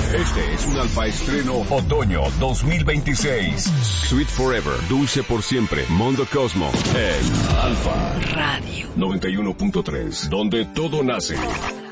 Este es un Alfa estreno otoño 2026. Sweet Forever, dulce por siempre. Mondo Cosmo en Alfa Radio 91.3, donde todo nace.